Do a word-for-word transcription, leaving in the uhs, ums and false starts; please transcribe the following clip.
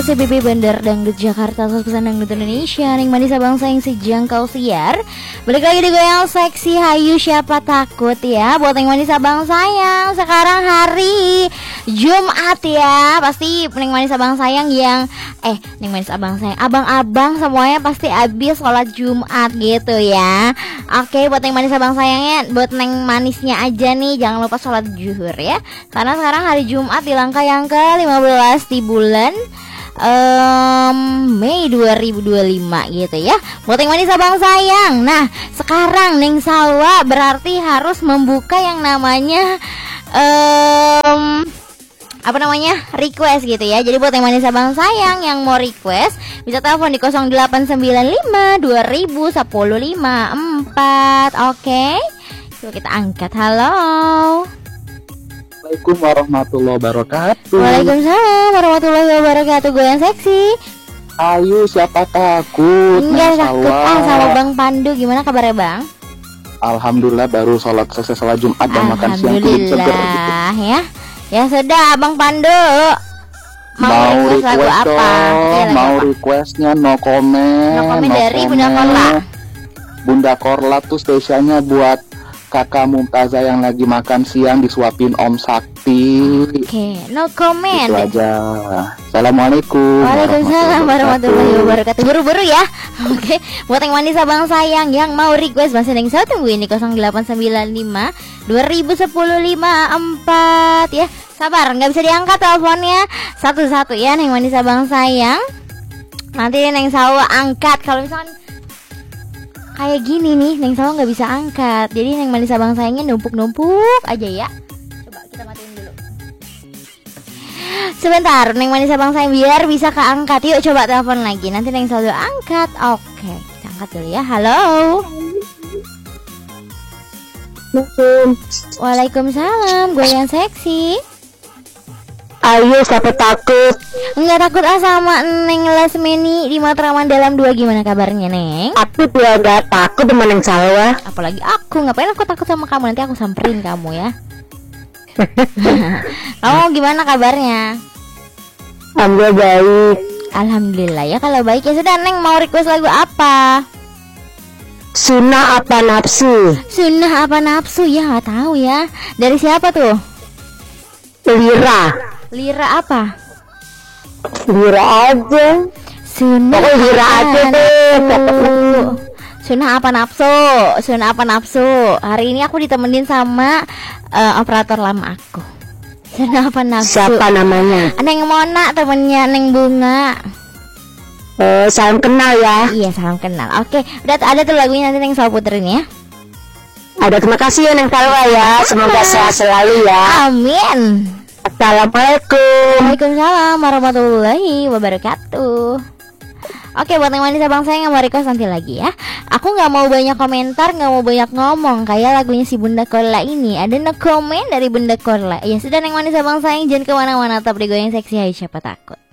C B B Bandar Dangdut Jakarta, sos pesan dangdut Indonesia. Ning manis abang sayang sejangkau siar. Balik lagi di goyang seksi, hayu siapa takut ya. Buat yang manis abang sayang, sekarang hari Jumat ya. Pasti neng manis abang sayang yang Eh neng manis abang sayang, abang-abang semuanya pasti habis sholat Jumat gitu ya. Oke, buat neng manis abang sayangnya, buat neng manisnya aja nih, jangan lupa sholat zuhur ya. Karena sekarang hari Jumat di langkah yang ke lima belas di bulan Um, Mei dua ribu dua puluh lima gitu ya. Buat yang manis abang sayang, nah sekarang Neng Salwa berarti harus membuka yang namanya um, apa namanya request gitu ya. Jadi buat yang manis abang sayang yang mau request bisa telepon di nol delapan sembilan lima dua ribu sepuluh lima empat. Oke, coba kita angkat. Halo, Assalamualaikum warahmatullahi wabarakatuh. Waalaikumsalam warahmatullahi wabarakatuh. Goyang seksi. Ayo siapa takut? Enggak takut ah sama Bang Pandu. Gimana kabarnya Bang? Alhamdulillah baru sholat selesai sholat Jumat dan makan siang kulit seger gitu. Alhamdulillah ya. Ya sudah Bang Pandu. Mau, Mau request lagu request apa? dong, Iya, lagu mau apa? requestnya no comment. No comment no dari Bunda comment. Korla. Bunda Korla tuh spesialnya buat kakak Mumtazah yang lagi makan siang disuapin Om Sakti. Oke, no comment. Itu aja. Assalamualaikum. Waalaikumsalam warahmatullahi wabarakatuh. Buru-buru ya. Oke, buat yang manis abang sayang yang mau request masih yang saya tungguin di nol delapan sembilan lima dua ribu sepuluh lima empat ya. Sabar, nggak bisa diangkat teleponnya satu-satu ya, yang manis abang sayang. Nanti Neng Salwa angkat kalau misalkan kayak gini nih, Neng Salwa nggak bisa angkat. Jadi Neng manis abang sayangnya numpuk-numpuk aja ya. Coba kita matiin dulu. Sebentar, Neng manis abang sayang biar bisa keangkat. Yuk coba telepon lagi. Nanti Neng Salwa angkat. Oke, kita angkat dulu ya. Halo. Waalaikumsalam. Gue yang seksi. Ayo siapa takut? Enggak takut ah sama Neng Lesmeni di Matraman Dalam dua. Gimana kabarnya Neng? Aku tuh gak takut sama Neng Salwa. Apalagi aku, ngapain aku takut sama kamu? Nanti aku samperin kamu ya. Kamu gimana kabarnya? Alhamdulillah baik. Alhamdulillah ya kalau baik. Ya sudah, Neng mau request lagu apa? Sunnah apa nafsu? Sunnah apa nafsu? Ya nggak tahu ya. Dari siapa tuh? Lira. Lira apa? Lira aja. Sunnah Pokoknya Lira apa aja deh. nafsu? Sunnah apa nafsu? Sunnah apa nafsu? Hari ini aku ditemenin sama uh, operator lama aku. Sunnah apa nafsu? Siapa namanya? Neng Mona, temennya Neng Bunga. Eh, salam kenal ya. Iya, salam kenal. Oke, udah ada tuh lagunya, nanti Neng Salwa puterin ya. Ada, terima kasih ya Neng Salwa ya. Semoga sehat selalu ya. Amin. Assalamualaikum. Waalaikumsalam warahmatullahi wabarakatuh. Oke, buat yang manis abang saya nggak mau request nanti lagi ya. Aku nggak mau banyak komentar, nggak mau banyak ngomong kayak lagunya si Bunda Korla ini. Ada no comment dari Bunda Korla. Ya sudah, yang manis abang sayang jangan kemana-mana, tetap di goyang seksi, hai siapa takut.